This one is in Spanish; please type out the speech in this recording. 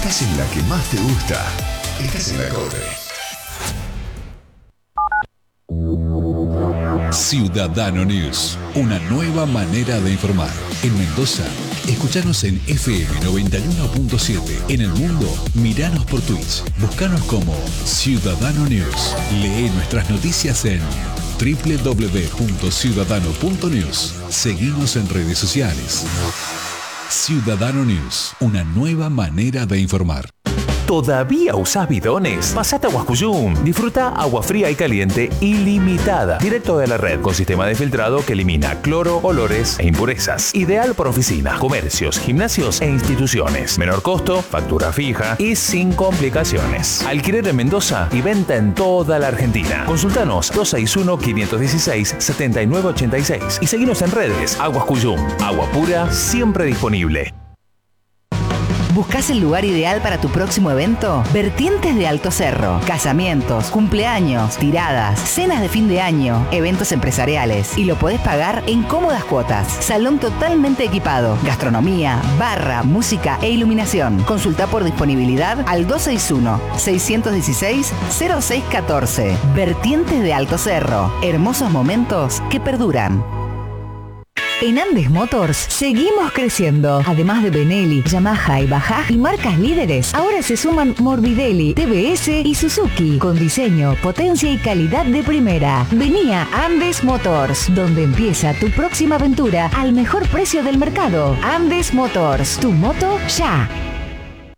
estás en la que más te gusta. Estás en la Cote. Ciudadano News, una nueva manera de informar. En Mendoza, escuchanos en FM 91.7. En el mundo, miranos por Twitch. Búscanos como Ciudadano News. Lee nuestras noticias en www.ciudadano.news. Seguinos en redes sociales. Ciudadano News, una nueva manera de informar. ¿Todavía usás bidones? Pasate a Huascuyum. Disfruta agua fría y caliente ilimitada, directo de la red, con sistema de filtrado que elimina cloro, olores e impurezas. Ideal para oficinas, comercios, gimnasios e instituciones. Menor costo, factura fija y sin complicaciones. Alquiler en Mendoza y venta en toda la Argentina. Consultanos 261-516-7986 y seguinos en redes. Huascuyum, agua pura siempre disponible. ¿Buscás el lugar ideal para tu próximo evento? Vertientes de Alto Cerro. Casamientos, cumpleaños, tiradas, cenas de fin de año, eventos empresariales. Y lo podés pagar en cómodas cuotas. Salón totalmente equipado. Gastronomía, barra, música e iluminación. Consulta por disponibilidad al 261-616-0614. Vertientes de Alto Cerro. Hermosos momentos que perduran. En Andes Motors seguimos creciendo. Además de Benelli, Yamaha y Bajaj y marcas líderes, ahora se suman Morbidelli, TBS y Suzuki, con diseño, potencia y calidad de primera. Vení a Andes Motors, donde empieza tu próxima aventura al mejor precio del mercado. Andes Motors, tu moto ya.